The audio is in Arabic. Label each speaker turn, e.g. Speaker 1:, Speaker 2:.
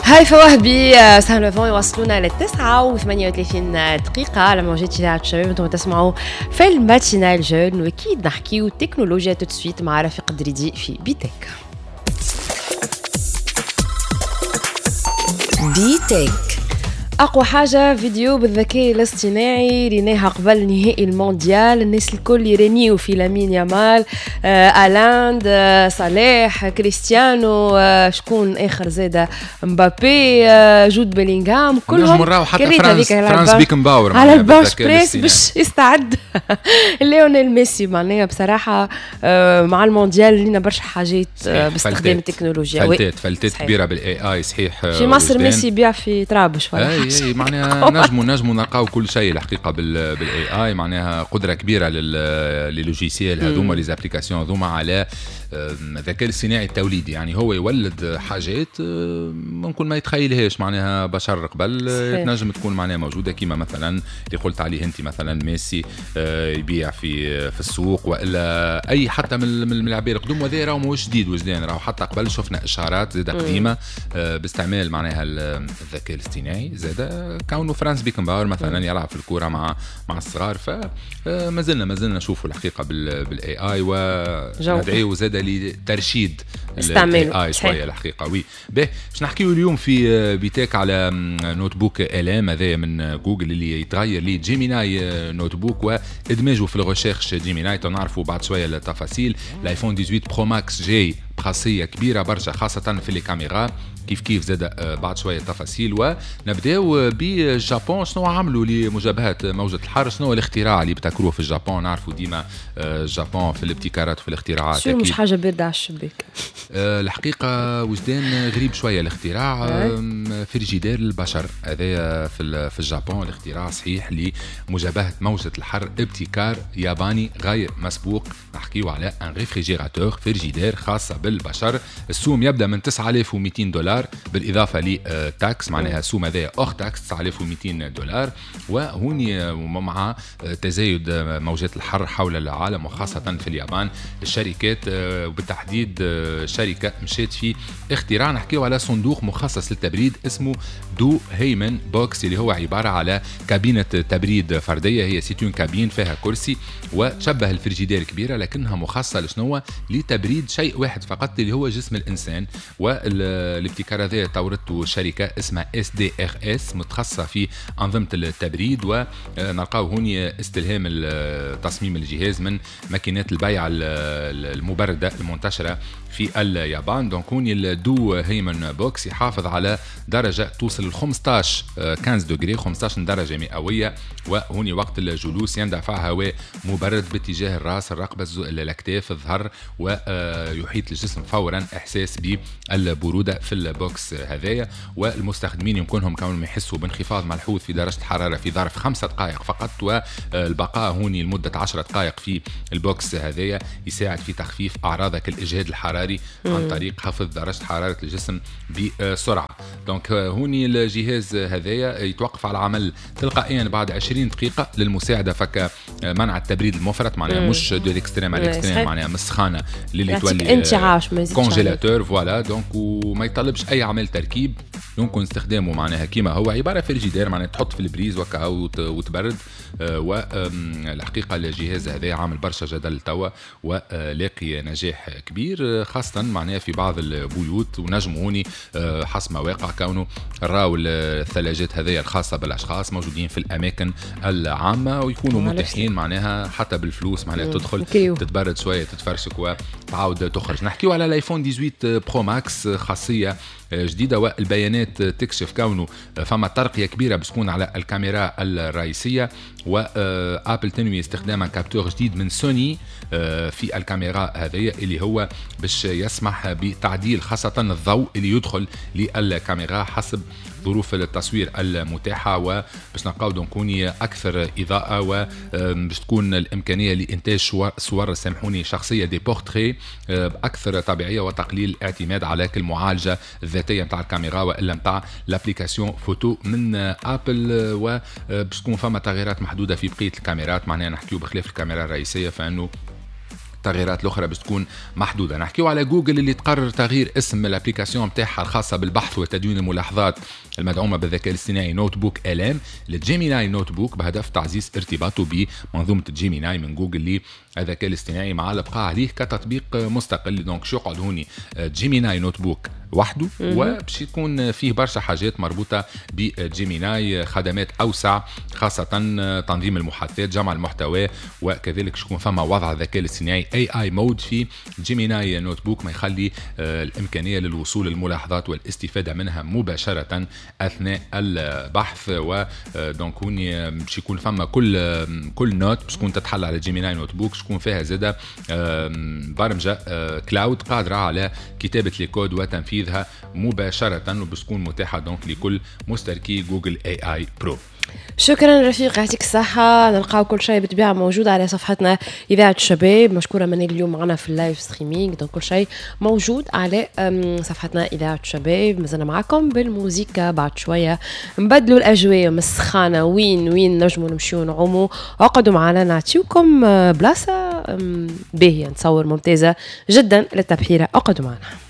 Speaker 1: هيفا وهبي سهل لافون يوصلونا للتسعة و38 دقيقة على موجات إذاعة الشباب. انتم تسمعوا في الماتينال جون، وأكيد نحكيو تكنولوجيا تو سويت مع رفيق دريدي في بيتك.
Speaker 2: بيتك
Speaker 1: أقوى حاجة فيديو بالذكاء الاصطناعي ريناها قبل نهائي المونديال. الناس الكل يرنيو في لامين يامال، ألاند، صلاح، كريستيانو، شكون آخر زادة، مبابي، جود بيلينغهام، كلهم
Speaker 3: نجمو حتى فرانس بيكنباور
Speaker 1: على البانش بريس باش يستعد ليونيل ميسي. معناها بصراحة مع المونديال لينا برشا حاجات باستخدام التكنولوجيا.
Speaker 3: فلتات كبيرة بالاي اي صحيح.
Speaker 1: في مصر ميسي يبيع في ترابش ولا
Speaker 3: اي معناها نجموا نلقاو كل شيء الحقيقه بالاي اي. معناها قدره كبيره للوجيسيال هذوما لي زابليكاسيون هذوما على الذكاء الاصطناعي التوليدي. يعني هو يولد حاجات ممكن ما يتخيلهاش معناها بشر قبل تنجم تكون معناها موجوده، كيما مثلا اللي قلت عليه انت مثلا ميسي يبيع في السوق، والا اي حتى من اللاعبين القدم. وهذا راهو مش جديد وجدان، راهو حتى قبل شفنا اشارات زاده قديمه باستعمال معناها الذكاء الاصطناعي. زاده كونه فرانس بيكنباور مثلا يلعب في الكوره مع الصغار. فما زلنا نشوفوا الحقيقه بالاي اي، وندعيو زاده لترشيد الاي اي شويه الحقيقه. وي باهي باش نحكيو اليوم في بيتك على نوت بوك الام هذا من جوجل اللي يتغير لي جيميناي نوت بوك وادماجه في الريشيرش جيميناي. تنعرفوا بعد شويه التفاصيل. الايفون 18 برو ماكس جاي خاصيه كبيره برشا خاصه في لي كاميرا، كيف زاد بعد شويه تفاصيل. ونبداو بالجابون. شنو عملوا لمجابهه موجه الحر؟ شنو الاختراع اللي ابتكروه في الجابون؟ نعرفوا ديما الجابون في الابتكارات وفي الاختراعات
Speaker 1: شو مش حاجه بارده على الشباك.
Speaker 3: الحقيقه وجدان غريب شويه الاختراع. فريجيدير البشر هذا في الجابون الاختراع صحيح لمجابهه موجه الحر، ابتكار ياباني غير مسبوق. نحكيو على ان ريفريجيراتور فريجيدير خاصه بالبشر. السوم يبدا من $9200 بالاضافه لتاكس، معناها السوم هذا اخ تاكس $9200. وهوني مع تزايد موجات الحر حول العالم وخاصه في اليابان، الشركات وبالتحديد شركه مشات في اختراع. نحكيو على صندوق مخصص للتبريد اسمه دو هيمن بوكس، اللي هو عباره على كابينه تبريد فرديه. هي سيتون كابين فيها كرسي وتشبه الفريجيدير كبيره، لكنها مخصصه لشنو؟ لتبريد شيء واحد فقط اللي هو جسم الانسان. والابتكار هذا طورته شركه اسمها SDRS متخصصه في انظمه التبريد. ونلقاو هوني استلهام تصميم الجهاز من ماكينات البيع المبرده المنتشره في اليابان. دونك هوني الدو هيمن بوكس يحافظ على درجه توصل ل 15 دوغري 15 درجه مئويه. وهوني وقت الجلوس يندفع هواء مبرد باتجاه الراس، الرقبه، الاكتاف، الظهر، ويحيط الجسم فورا احساس بالبروده في البوكس هذايا. والمستخدمين يمكنهم كونهم يحسوا بانخفاض ملحوظ في درجه الحراره في ظرف 5 دقائق فقط، والبقاء هوني لمده 10 دقائق في البوكس هذايا يساعد في تخفيف اعراض الاجهاد الحراري عن طريق خفض درجه حراره الجسم بسرعه. دونك هوني الجهاز هذايا يتوقف على العمل تلقائيا بعد 20 دقيقه للمساعده فك منع التبريد المفرط. معناها مش دو ليكستريم على الاكستريم، معناها من السخانه اللي تولي
Speaker 1: انتعاش
Speaker 3: كونجيلاتور فوالا. دونك وما يطلبش اي عمل تركيب، يمكن استخدامه معناها كيما هو عباره فريجيدير، معناها تحط في البريز وكا وتبرد. والحقيقه الجهاز هذا عامل برشا جدل توا ولاقي نجاح كبير خاصه معناها في بعض البيوت. ونجموني حسب ما واقع كونه راو الثلاجات هذه الخاصه بالاشخاص موجودين في الاماكن العامه ويكونوا متاحين معناها حتى بالفلوس، معناها تدخل تتبرد شويه تتفرشك وتعاود تخرج. نحكيو على الايفون 18 برو ماكس خاصيه جديدة، والبيانات تكشف كونه فما ترقية كبيرة بتكون على الكاميرا الرئيسية. وآبل تنوي استخدام كابتور جديد من سوني في الكاميرا هذه اللي هو باش يسمح بتعديل خاصة الضوء اللي يدخل للكاميرا حسب ظروف التصوير المتاحة، وباش نلقاو دونكوني أكثر إضاءة، وباش تكون الإمكانية لإنتاج صور سامحوني شخصية دي بورتري أكثر طبيعية، وتقليل الاعتماد على كل معالجة الذاتية متاع الكاميرا وإلا متاع لابليكاسيون فوتو من آبل. وباش تكون فما تغييرات محدودة في بقية الكاميرات، معناها نحكيو بخلاف الكاميرا الرئيسية فإنه التغييرات الاخرى باش تكون محدوده. نحكيو على جوجل اللي تقرر تغيير اسم الابليكاسيون نتاعها الخاصه بالبحث وتدوين الملاحظات المدعومه بالذكاء الاصطناعي نوت بوك الان لجيميناي نوت بوك بهدف تعزيز ارتباطه بمنظومه جيميناي من جوجل اللي الذكاء الاصطناعي مع الابقاء عليه كتطبيق مستقل. دونك شو يقعد هوني جيميناي نوت بوك وحده وباش يكون فيه برشا حاجات مربوطه بجيميناي، خدمات اوسع خاصه تنظيم المحادثات، جمع المحتوى، وكذلك شكون فما وضع الذكاء الاصطناعي AI مود في جيميناي نوت بوك ما يخلي الامكانيه للوصول للملاحظات والاستفاده منها مباشره اثناء البحث. ودونك هوني باش يكون فما كل نوت باش تكون تتحل على جيميناي نوت بوك، شكون فيها زاده برمجه كلاود قادره على كتابه الكود وتنفيذها مباشره وباش تكون متاحه دونك لكل مستهلكي جوجل AI برو.
Speaker 1: شكرا رفيق، يعطيك الصحة. نلقاو كل شيء بالطبيعة موجود على صفحتنا إذاعة الشباب. مشكورة من اليوم معنا في اللايف ستريمينج، دونك كل شيء موجود على صفحتنا إذاعة الشباب. مازلنا معكم بالموسيقى، بعد شوية نبدلوا الأجواء من السخانة وين نجموا نمشيو نعوموا. اقعدوا معنا نعطيوكم بلاصة باهية نتصور ممتازة جدا للتبحيرة. اقعدوا معنا.